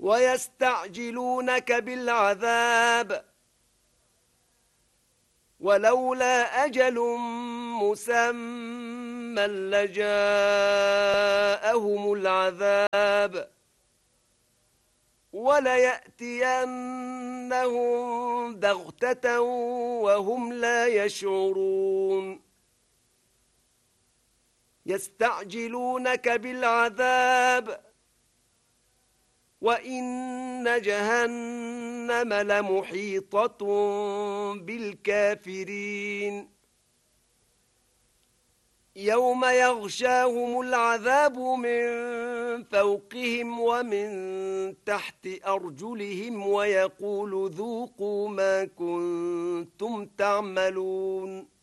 ويستعجلونك بالعذاب ولولا أجل مسمى لجاءهم العذاب وليأتينهم بغتة وهم لا يشعرون يستعجلونك بالعذاب وإن جهنم لمحيطة بالكافرين يوم يغشاهم العذاب من فوقهم ومن تحت أرجلهم ويقول ذوقوا ما كنتم تعملون